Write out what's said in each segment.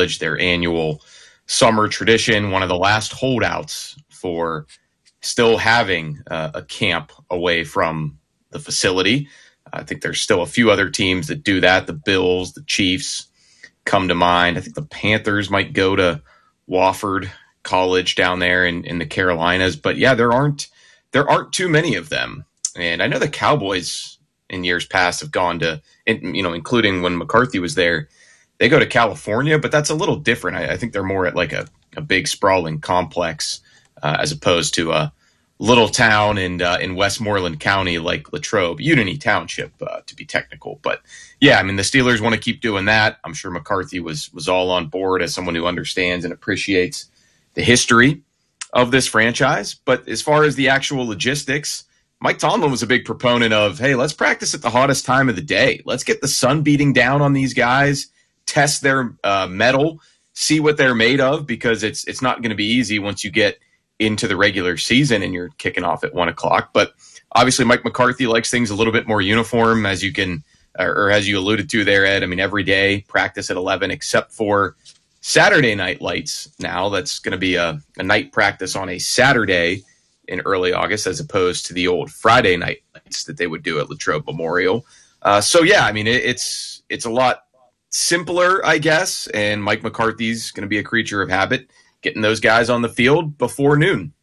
College, their annual summer tradition, one of the last holdouts for still having a camp away from the facility. I think there's still a few other teams that do that. The Bills, the Chiefs come to mind. I think the Panthers might go to Wofford College down there in the Carolinas. But yeah, there aren't too many of them. And I know the Cowboys in years past have gone to, including when McCarthy was there, they go to California, but that's a little different. I think they're more at like a big sprawling complex as opposed to a little town in Westmoreland County like Latrobe, Unity Township to be technical. But yeah, I mean, the Steelers want to keep doing that. I'm sure McCarthy was all on board as someone who understands and appreciates the history of this franchise. But as far as the actual logistics, Mike Tomlin was a big proponent of, hey, let's practice at the hottest time of the day. Let's get the sun beating down on these guys, test their mettle, see what they're made of, because it's not going to be easy once you get into the regular season and you're kicking off at 1 o'clock. But obviously Mike McCarthy likes things a little bit more uniform, as you alluded to there, Ed. I mean, every day practice at 11, except for Saturday night lights. Now that's going to be a night practice on a Saturday in early August, as opposed to the old Friday night lights that they would do at Latrobe Memorial. So yeah, I mean, it's a lot simpler, I guess. And Mike McCarthy's going to be a creature of habit, getting those guys on the field before noon.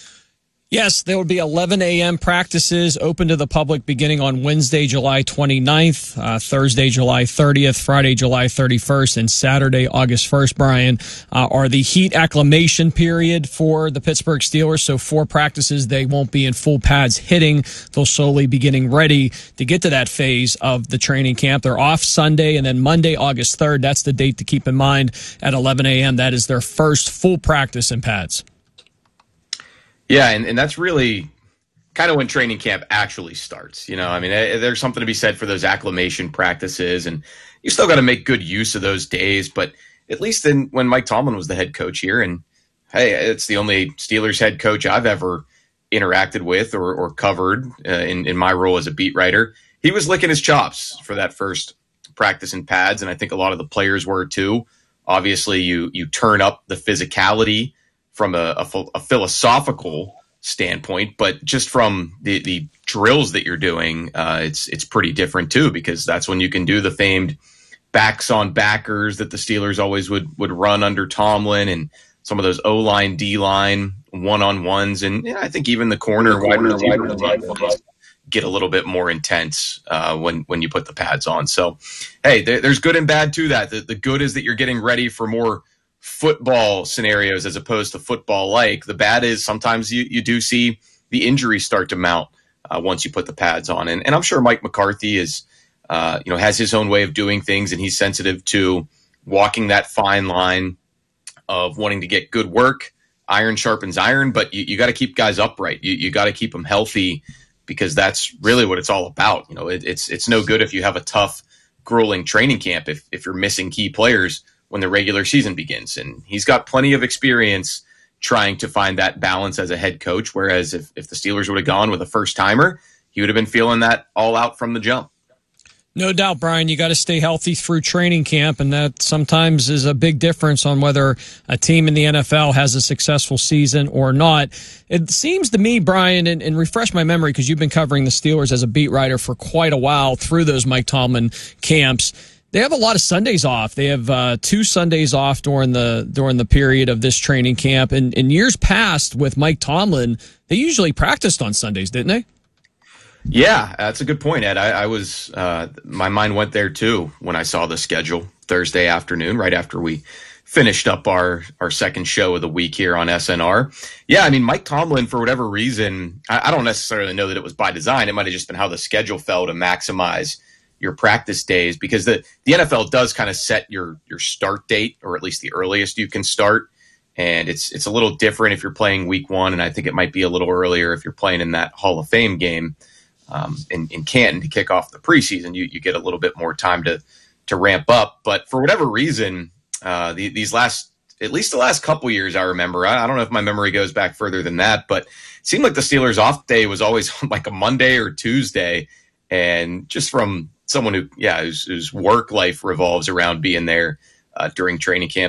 Yes, there will be 11 a.m. practices open to the public beginning on Wednesday, July 29th, Thursday, July 30th, Friday, July 31st, and Saturday, August 1st, Brian, are the heat acclimation period for the Pittsburgh Steelers. So 4 practices, they won't be in full pads hitting. They'll slowly be getting ready to get to that phase of the training camp. They're off Sunday, and then Monday, August 3rd, that's the date to keep in mind at 11 a.m. That is their first full practice in pads. Yeah, and that's really kind of when training camp actually starts. I mean, there's something to be said for those acclimation practices, and you still got to make good use of those days. But at least when Mike Tomlin was the head coach here, and hey, it's the only Steelers head coach I've ever interacted with or covered in my role as a beat writer, he was licking his chops for that first practice in pads, and I think a lot of the players were too. Obviously, you turn up the physicality from a philosophical standpoint, but just from the drills that you're doing, it's pretty different too, because that's when you can do the famed backs on backers that the Steelers always would run under Tomlin, and some of those O-line, D-line, one-on-ones, and I think even the corner wide receiver get a little bit more intense when you put the pads on. So, hey, there's good and bad to that. The good is that you're getting ready for more football scenarios as opposed to football-like. The bad is sometimes you do see the injuries start to mount once you put the pads on. And I'm sure Mike McCarthy is, has his own way of doing things, and he's sensitive to walking that fine line of wanting to get good work. Iron sharpens iron, but you got to keep guys upright. You got to keep them healthy, because that's really what it's all about. It's no good if you have a tough, grueling training camp if you're missing key players when the regular season begins. And he's got plenty of experience trying to find that balance as a head coach, whereas if the Steelers would have gone with a first-timer, he would have been feeling that all out from the jump. No doubt, Brian, you got to stay healthy through training camp, and that sometimes is a big difference on whether a team in the NFL has a successful season or not. It seems to me, Brian, and refresh my memory, because you've been covering the Steelers as a beat writer for quite a while through those Mike Tomlin camps. They have a lot of Sundays off. They have 2 Sundays off during the period of this training camp. And in years past with Mike Tomlin, they usually practiced on Sundays, didn't they? Yeah, that's a good point, Ed. I was my mind went there too when I saw the schedule Thursday afternoon, right after we finished up our second show of the week here on SNR. Yeah, I mean, Mike Tomlin, for whatever reason, I don't necessarily know that it was by design. It might have just been how the schedule fell to maximize your practice days, because the NFL does kind of set your start date, or at least the earliest you can start. And it's a little different if you're playing week 1, and I think it might be a little earlier if you're playing in that Hall of Fame game in Canton to kick off the preseason. You get a little bit more time to ramp up. But for whatever reason, these at least the last couple years, I remember, I don't know if my memory goes back further than that, but it seemed like the Steelers' off day was always like a Monday or Tuesday. And just from someone whose work life revolves around being there during training camp,